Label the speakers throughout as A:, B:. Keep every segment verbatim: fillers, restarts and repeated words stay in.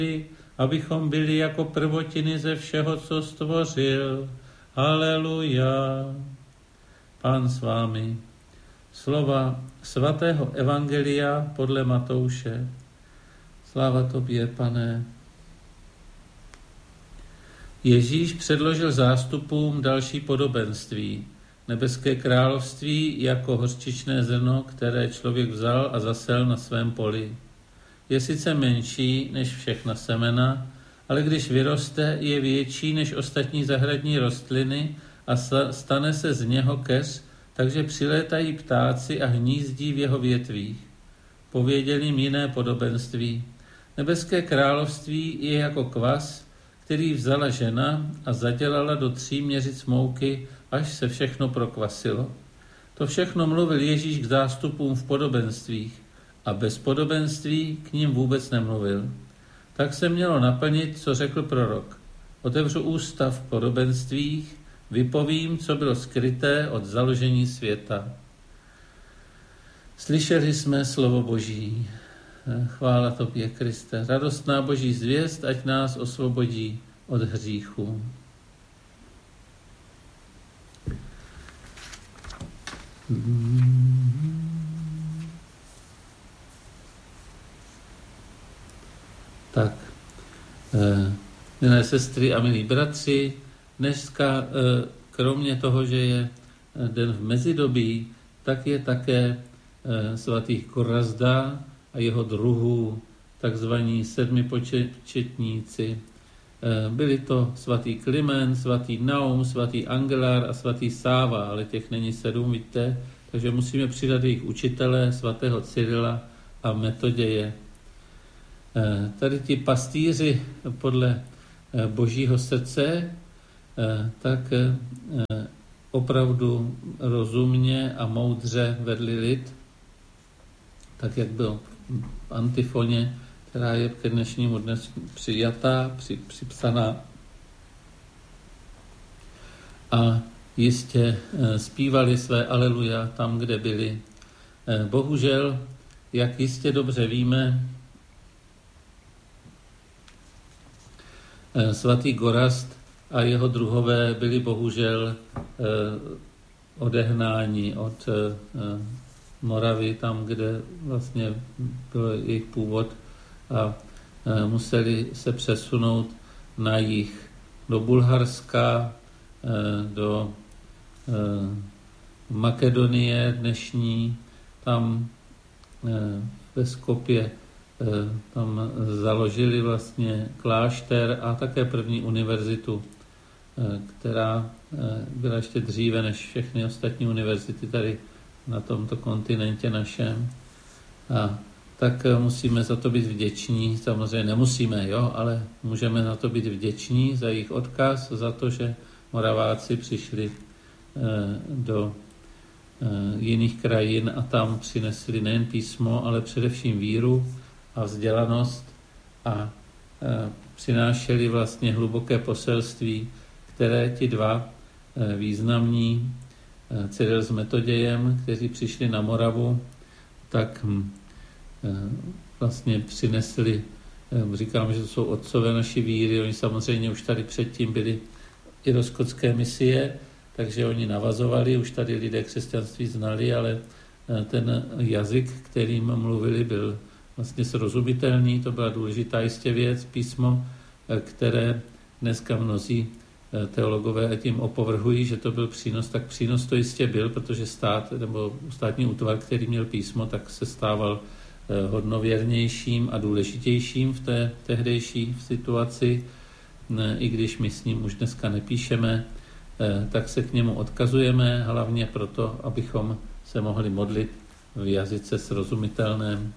A: abychom byli jako prvotiny ze všeho, co stvořil. Haleluja. Pán s vámi. Slova svatého evangelia podle Matouše. Sláva tobě, Pane. Ježíš předložil zástupům další podobenství. Nebeské království jako hořčičné zrno, které člověk vzal a zasel na svém poli. Je sice menší než všechna semena, ale když vyroste, je větší než ostatní zahradní rostliny a stane se z něho keř, takže přilétají ptáci a hnízdí v jeho větvích. Pověděl jim jiné podobenství. Nebeské království je jako kvas, který vzala žena a zadělala do tří měřic mouky, až se všechno prokvasilo. To všechno mluvil Ježíš k zástupům v podobenstvích a bez podobenství k ním vůbec nemluvil. Tak se mělo naplnit, co řekl prorok. Otevřu ústa v podobenstvích, vypovím, co bylo skryté od založení světa. Slyšeli jsme slovo Boží. Chvála tobě, Kriste. Radostná Boží zvěst, ať nás osvobodí od hříchu. Tak, milé sestry a milí bratři, dneska kromě toho, že je den v mezidobí, tak je také svatý Korazda a jeho druhů, takzvaní sedmipočetníci. Byli to svatý Kliment, svatý Naum, svatý Angelár a svatý Sáva, ale těch není sedm, víte, takže musíme přidat jejich učitele, svatého Cyrila a Metoděje. Tady ti pastýři podle Božího srdce tak opravdu rozumně a moudře vedli lid, tak jak byl v antifoně, která je ke dnešnímu dnes přijatá, při, připsaná. A jistě zpívali své aleluja tam, kde byli. Bohužel, jak jistě dobře víme, svatý Gorazd a jeho druhové byli bohužel odehnáni od Moravy, tam, kde vlastně byl jejich původ, a museli se přesunout na jih do Bulharska, do Makedonie dnešní, tam ve Skopje tam založili vlastně klášter a také první univerzitu, která byla ještě dříve než všechny ostatní univerzity tady na tomto kontinentě našem. A tak musíme za to být vděční. Samozřejmě nemusíme, jo, ale můžeme za to být vděční za jejich odkaz, za to, že Moraváci přišli do jiných krajin a tam přinesli nejen písmo, ale především víru a vzdělanost a přinášeli vlastně hluboké poselství, které ti dva významní, Cyril s Metodějem, kteří přišli na Moravu, tak vlastně přinesli, říkám, že to jsou otcové naší víry, oni samozřejmě už tady předtím byli i do skotské misie, takže oni navazovali, už tady lidé křesťanství znali, ale ten jazyk, kterým mluvili, byl vlastně srozumitelný, to byla důležitá jistě věc, písmo, které dneska mnozí teologové tím opovrhují, že to byl přínos, tak přínos to jistě byl, protože stát nebo státní útvar, který měl písmo, tak se stával hodnověrnějším a důležitějším v té tehdejší situaci, i když my s ním už dneska nepíšeme, tak se k němu odkazujeme, hlavně proto, abychom se mohli modlit v jazyce srozumitelném.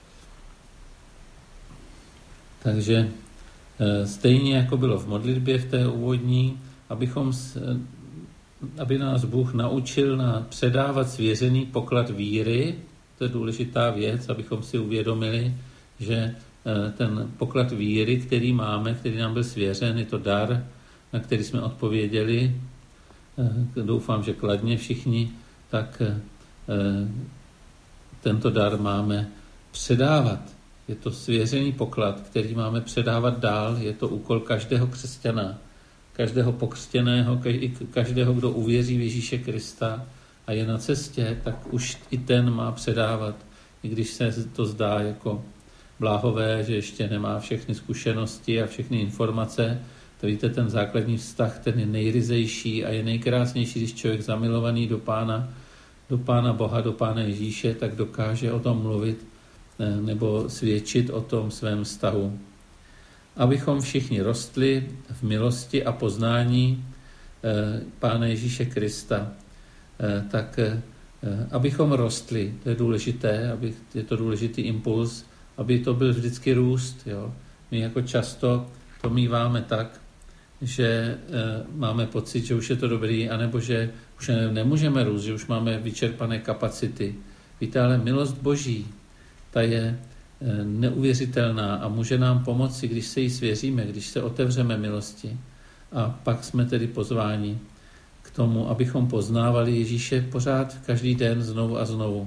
A: Takže stejně jako bylo v modlitbě v té úvodní, abychom, aby nás Bůh naučil na předávat svěřený poklad víry, to je důležitá věc, abychom si uvědomili, že ten poklad víry, který máme, který nám byl svěřen, je to dar, na který jsme odpověděli, doufám, že kladně všichni, tak tento dar máme předávat. Je to svěřený poklad, který máme předávat dál. Je to úkol každého křesťana, každého pokřtěného, každého, kdo uvěří v Ježíše Krista a je na cestě, tak už i ten má předávat. I když se to zdá jako bláhové, že ještě nemá všechny zkušenosti a všechny informace, to víte, ten základní vztah, ten je nejryzejší a je nejkrásnější, když člověk zamilovaný do Pána, do Pána Boha, do Pána Ježíše, tak dokáže o tom mluvit nebo svědčit o tom svém vztahu. Abychom všichni rostli v milosti a poznání Pána Ježíše Krista, tak abychom rostli, to je důležité, aby, je to důležitý impuls, aby to byl vždycky růst. Jo. My jako často to míváme tak, že máme pocit, že už je to dobrý, anebo že už nemůžeme růst, že už máme vyčerpané kapacity. Víte, ale milost Boží, ta je neuvěřitelná a může nám pomoci, když se jí svěříme, když se otevřeme milosti. A pak jsme tedy pozváni k tomu, abychom poznávali Ježíše pořád každý den znovu a znovu.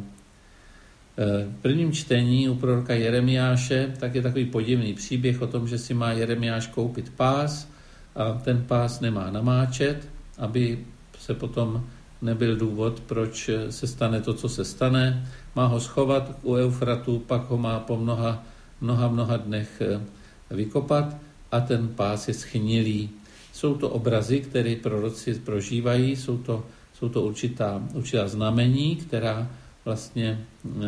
A: V prvním čtení u proroka Jeremiáše tak je takový podivný příběh o tom, že si má Jeremiáš koupit pás a ten pás nemá namáčet, aby se potom nebyl důvod, proč se stane to, co se stane. Má ho schovat u Eufratu, pak ho má po mnoha, mnoha, mnoha dnech vykopat a ten pás je schnilý. Jsou to obrazy, které proroci prožívají, jsou to, jsou to určitá, určitá znamení, která vlastně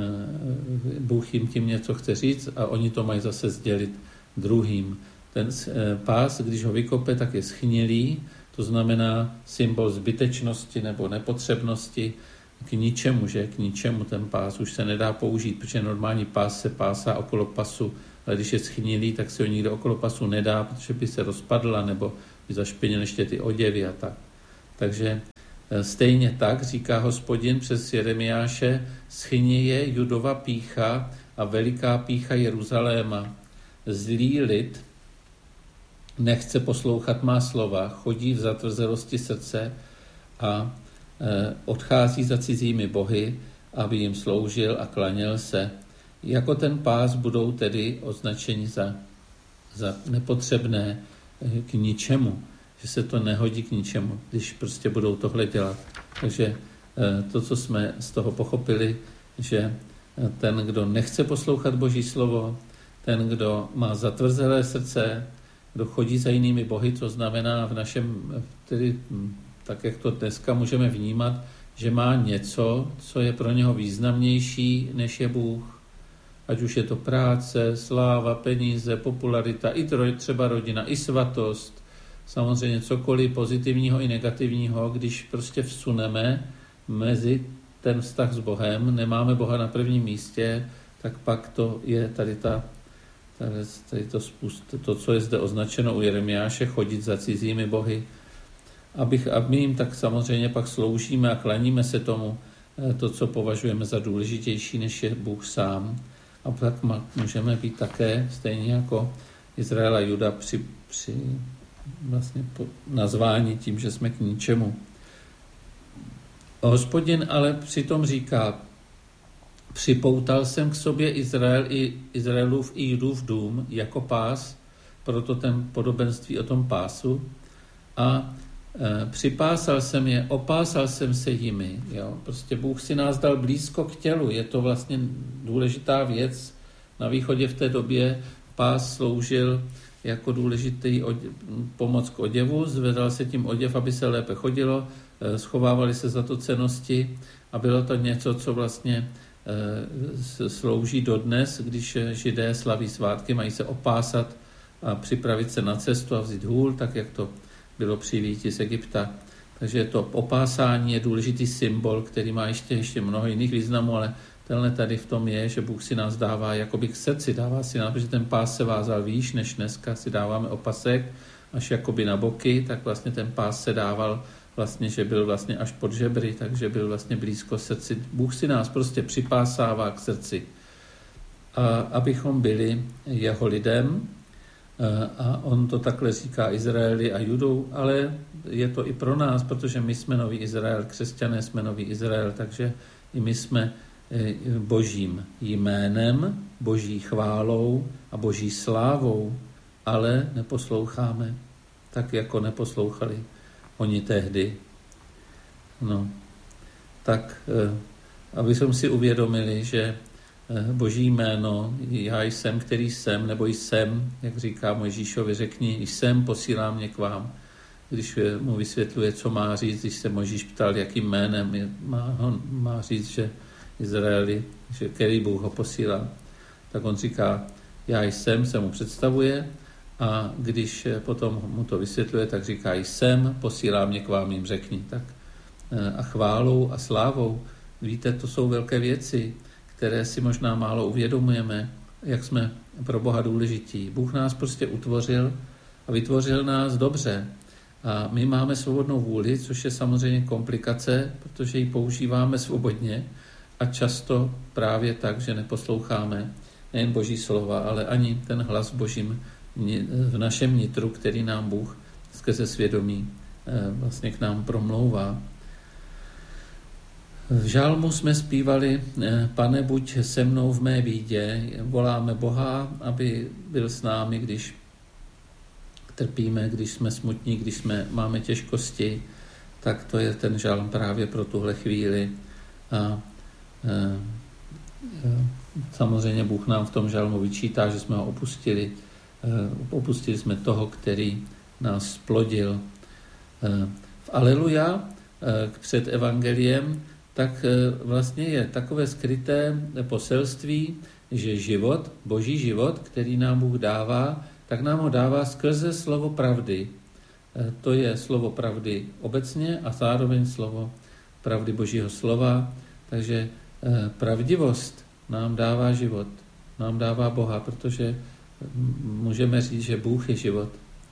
A: Bůh jim tím něco chce říct a oni to mají zase sdělit druhým. Ten pás, když ho vykope, tak je schnilý, to znamená symbol zbytečnosti nebo nepotřebnosti, k ničemu, že? K ničemu ten pás už se nedá použít, protože normální pás se pásá okolo pasu, ale když je schnilý, tak se ho nikdo okolo pasu nedá, protože by se rozpadla nebo by zašpinil ještě ty oděvy a tak. Takže stejně tak, říká Hospodin přes Jeremiáše, schyně je Judova pýcha a veliká pýcha Jeruzaléma. Zlý lid nechce poslouchat má slova, chodí v zatvrzelosti srdce a e, odchází za cizími bohy, aby jim sloužil a klaněl se. Jako ten pás budou tedy označeni za, za nepotřebné e, k ničemu, že se to nehodí k ničemu, když prostě budou tohle dělat. Takže e, to, co jsme z toho pochopili, že ten, kdo nechce poslouchat Boží slovo, ten, kdo má zatvrzelé srdce, kdo chodí za jinými bohy, to znamená v našem, tedy tak jak to dneska můžeme vnímat, že má něco, co je pro něho významnější, než je Bůh. Ať už je to práce, sláva, peníze, popularita, i třeba rodina, i svatost, samozřejmě cokoliv pozitivního i negativního, když prostě vsuneme mezi ten vztah s Bohem, nemáme Boha na prvním místě, tak pak to je tady ta Tady to, spust, to, co je zde označeno u Jeremiáše, chodit za cizími bohy. Abych, a my jim tak samozřejmě pak sloužíme a klaníme se tomu, to, co považujeme za důležitější, než je Bůh sám. A pak můžeme být také, stejně jako Izrael a Juda, při, při vlastně nazvání tím, že jsme k ničemu. Hospodin ale přitom říká, připoutal jsem k sobě Izrael i Izraelův i Judův dům jako pás, proto ten podobenství o tom pásu. A e, připásal jsem je, opásal jsem se jimi. Jo. Prostě Bůh si nás dal blízko k tělu. Je to vlastně důležitá věc. Na východě v té době pás sloužil jako důležitý odě, pomoc k oděvu. Zvedal se tím oděv, aby se lépe chodilo. E, schovávali se za to cennosti a bylo to něco, co vlastně slouží dodnes, když Židé slaví svátky, mají se opásat a připravit se na cestu a vzít hůl, tak jak to bylo při výjití z Egypta. Takže to opásání je důležitý symbol, který má ještě, ještě mnoho jiných významů, ale tenhle tady v tom je, že Bůh si nás dává jakoby k srdci, dává si nás, protože ten pás se vázal výš, než dneska si dáváme opasek až jakoby na boky, tak vlastně ten pás se dával vlastně, že byl vlastně až pod žebry, takže byl vlastně blízko srdci. Bůh si nás prostě připásává k srdci. A abychom byli jeho lidem, a on to takhle říká Izraeli a Judou, ale je to i pro nás, protože my jsme nový Izrael, křesťané jsme nový Izrael, takže i my jsme božím jménem, boží chválou a boží slávou, ale neposloucháme, tak jako neposlouchali oni tehdy. No, tak abychom si uvědomili, že boží jméno, já jsem, který jsem, nebo jsem, jak říká Mojžíšovi, řekni, jsem, posílám mě k vám. Když mu vysvětluje, co má říct, když se Mojžíš ptal, jakým jménem je, má, on má říct, že Izraeli, že který Bůh ho posílá, tak on říká, já jsem, se mu představuje, a když potom mu to vysvětluje, tak říká, jsem, posílám mě k vám, jim řekni. Tak a chválou a slávou, víte, to jsou velké věci, které si možná málo uvědomujeme, jak jsme pro Boha důležití. Bůh nás prostě utvořil a vytvořil nás dobře. A my máme svobodnou vůli, což je samozřejmě komplikace, protože ji používáme svobodně a často právě tak, že neposloucháme nejen Boží slova, ale ani ten hlas Božím v našem nitru, který nám Bůh skrze svědomí vlastně k nám promlouvá. V žálmu jsme zpívali, Pane, buď se mnou v mé bídě, voláme Boha, aby byl s námi, když trpíme, když jsme smutní, když jsme, máme těžkosti, tak to je ten žálm právě pro tuhle chvíli. A, a, a samozřejmě Bůh nám v tom žálmu vyčítá, že jsme ho opustili. Opustili jsme toho, který nás splodil. V Aleluja před evangeliem tak vlastně je takové skryté poselství, že život, boží život, který nám Bůh dává, tak nám ho dává skrze slovo pravdy. To je slovo pravdy obecně a zároveň slovo pravdy Božího slova. Takže pravdivost nám dává život, nám dává Boha, protože můžeme říct, že Bůh je život.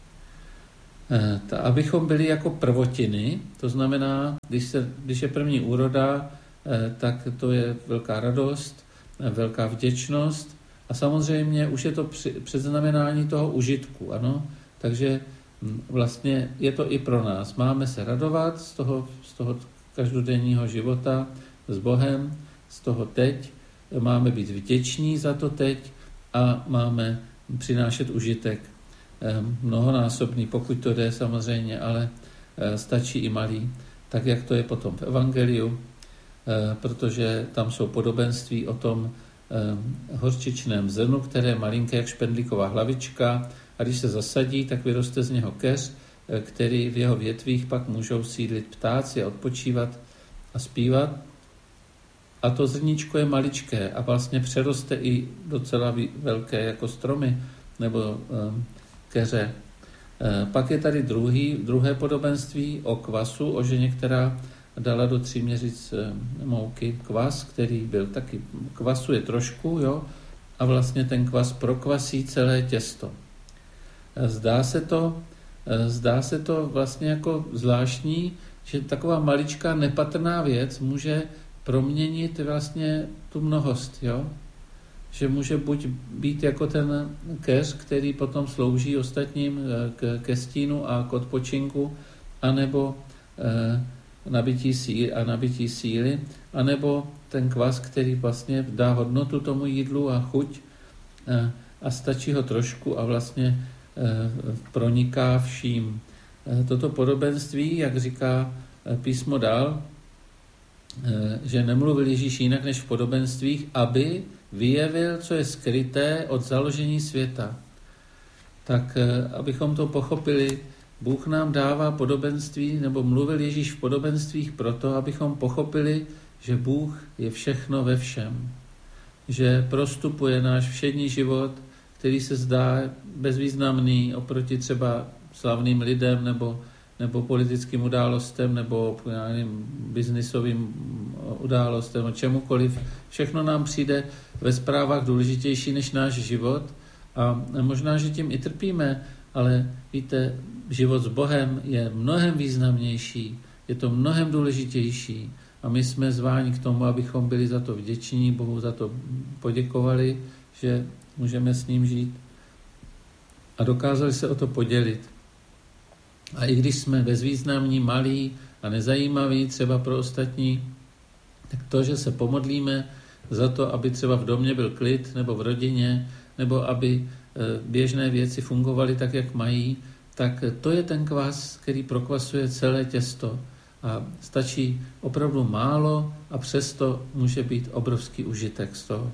A: Ta, abychom byli jako prvotiny, to znamená, když, se, když je první úroda, tak to je velká radost, velká vděčnost a samozřejmě už je to předznamenání toho užitku, ano? Takže vlastně je to i pro nás. Máme se radovat z toho, z toho každodenního života s Bohem, z toho teď, máme být vděční za to teď a máme přinášet užitek mnohonásobný, pokud to jde samozřejmě, ale stačí i malý, tak jak to je potom v evangeliu, protože tam jsou podobenství o tom horčičném zrnu, které je malinké jak špendlíková hlavička a když se zasadí, tak vyroste z něho keř, který v jeho větvích pak můžou sídlit ptáci a odpočívat a zpívat. A to zrníčko je maličké a vlastně přeroste i docela velké jako stromy nebo keře. Pak je tady druhý, druhé podobenství o kvasu, o ženě, která dala do tří měřic mouky kvas, který byl taky, kvasu je trošku, jo, a vlastně ten kvas prokvasí celé těsto. Zdá se to, zdá se to vlastně jako zvláštní, že taková maličká nepatrná věc může proměnit vlastně tu mnohost, jo? Že může buď být jako ten keř, který potom slouží ostatním k, ke stínu a k odpočinku, anebo e, nabití síly a nabití síly, anebo ten kvas, který vlastně dá hodnotu tomu jídlu a chuť e, a stačí ho trošku a vlastně e, proniká vším. E, toto podobenství, jak říká písmo dál, e, že nemluvil Ježíš jinak než v podobenstvích, aby vyjevil, co je skryté od založení světa. Tak abychom to pochopili, Bůh nám dává podobenství, nebo mluvil Ježíš v podobenstvích proto, abychom pochopili, že Bůh je všechno ve všem. Že prostupuje náš všední život, který se zdá bezvýznamný oproti třeba slavným lidem, nebo, nebo politickým událostem, nebo já nevím, biznisovým událostem, nebo čemukoliv. Všechno nám přijde ve zprávách důležitější než náš život a možná, že tím i trpíme, ale víte, život s Bohem je mnohem významnější, je to mnohem důležitější a my jsme zváni k tomu, abychom byli za to vděční, Bohu za to poděkovali, že můžeme s ním žít a dokázali se o to podělit. A i když jsme bezvýznamní, malí a nezajímaví třeba pro ostatní, tak to, že se pomodlíme, za to, aby třeba v domě byl klid, nebo v rodině, nebo aby běžné věci fungovaly tak, jak mají, tak to je ten kvas, který prokvasuje celé těsto. A stačí opravdu málo a přesto může být obrovský užitek z toho.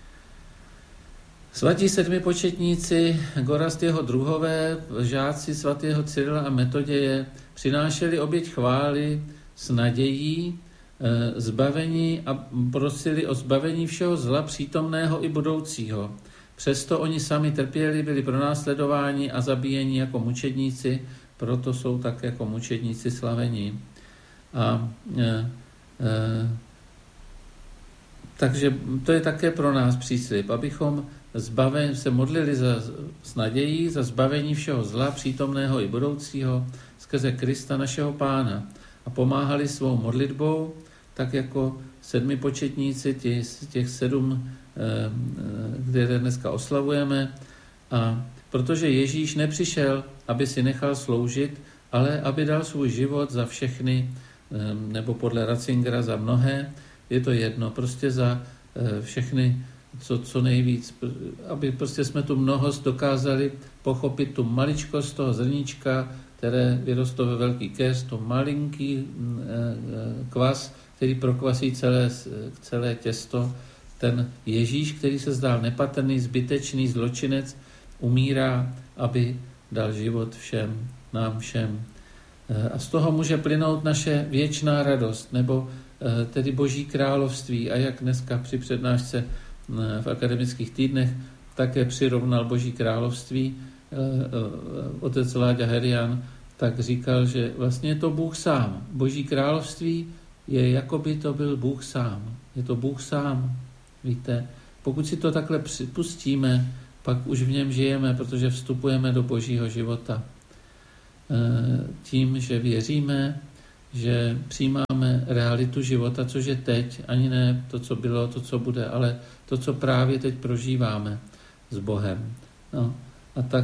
A: Svatí sedmipočetníci, Gorazd jeho druhové, žáci svatého Cyrila a Metoděje přinášeli oběť chvály s nadějí, zbavení a prosili o zbavení všeho zla přítomného i budoucího. Přesto oni sami trpěli, byli pronásledováni a zabíjeni jako mučedníci, proto jsou tak jako mučedníci slavení. A, e, e, takže to je také pro nás příslib, abychom zbaven, se modlili za, s nadějí za zbavení všeho zla přítomného i budoucího skrze Krista našeho Pána a pomáhali svou modlitbou, tak jako sedmipočetníci, těch, těch sedm, které dneska oslavujeme. A protože Ježíš nepřišel, aby si nechal sloužit, ale aby dal svůj život za všechny, nebo podle Ratzingera za mnohé, je to jedno, prostě za všechny, co, co nejvíc, aby prostě jsme tu mnohost dokázali pochopit tu maličkost toho zrníčka, které vyrostlo ve velký keř, to malinký kvas, který prokvasí celé, celé těsto. Ten Ježíš, který se zdál nepatrný, zbytečný zločinec, umírá, aby dal život všem, nám všem. A z toho může plynout naše věčná radost, nebo tedy Boží království. A jak dneska při přednášce v akademických týdnech také přirovnal Boží království otec Láďa Herian, tak říkal, že vlastně je to Bůh sám. Boží království je, jako by to byl Bůh sám. Je to Bůh sám. Víte, pokud si to takhle připustíme, pak už v něm žijeme, protože vstupujeme do Božího života. Tím, že věříme, že přijímáme realitu života, což je teď, ani ne to, co bylo, to, co bude, ale to, co právě teď prožíváme s Bohem. No, a tak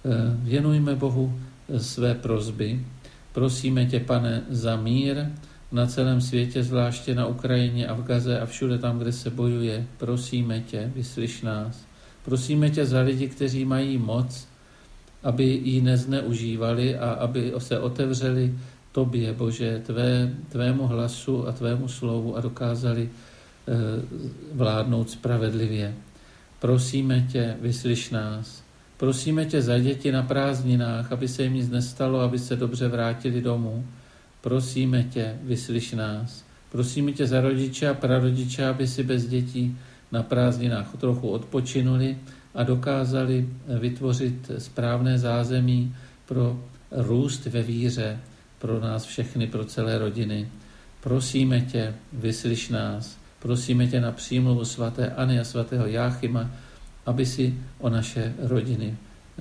A: věnujme Bohu své prosby. Prosíme tě, Pane, za mír na celém světě, zvláště na Ukrajině a v Gaze a všude tam, kde se bojuje. Prosíme tě, vyslyš nás. Prosíme tě za lidi, kteří mají moc, aby ji nezneužívali a aby se otevřeli tobě, Bože, tvé, tvému hlasu a tvému slovu a dokázali eh, vládnout spravedlivě. Prosíme tě, vyslyš nás. Prosíme tě za děti na prázdninách, aby se jim nic nestalo, aby se dobře vrátili domů. Prosíme tě, vyslyš nás. Prosíme tě za rodiče a prarodiče, aby si bez dětí na prázdninách trochu odpočinuli a dokázali vytvořit správné zázemí pro růst ve víře, pro nás všechny, pro celé rodiny. Prosíme tě, vyslyš nás. Prosíme tě na přímluvu svaté Anny a svatého Jáchyma, aby si o naše rodiny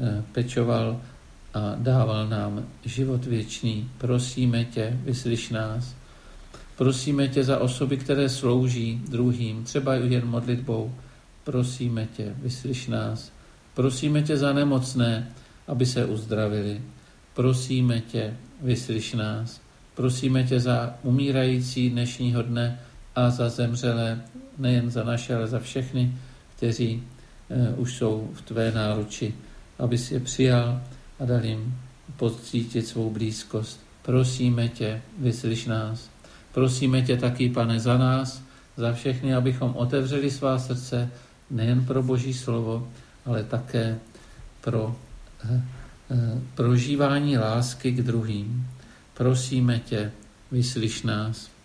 A: pečoval a dával nám život věčný. Prosíme tě, vyslyš nás. Prosíme tě za osoby, které slouží druhým, třeba jen modlitbou. Prosíme tě, vyslyš nás. Prosíme tě za nemocné, aby se uzdravili. Prosíme tě, vyslyš nás. Prosíme tě za umírající dnešního dne a za zemřelé, nejen za naše, ale za všechny, kteří eh, už jsou v tvé náruči, aby si je přijal a dal jim pocítit svou blízkost. Prosíme tě, vyslyš nás. Prosíme tě taky, Pane, za nás, za všechny, abychom otevřeli svá srdce nejen pro Boží slovo, ale také pro eh, eh, prožívání lásky k druhým. Prosíme tě, vyslyš nás.